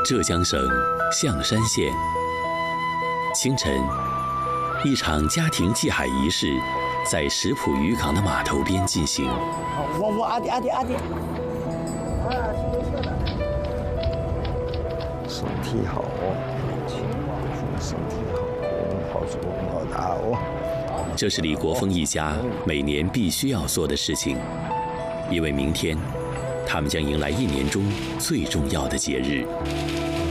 浙江省象山县清晨，一场家庭祭海仪式在石浦渔港的码头边进行。 我阿弟， 身体好哦，身体好，好粗好大哦。 这是李国峰一家每年必须要做的事情，因为明天他们将迎来1年中最重要的节日。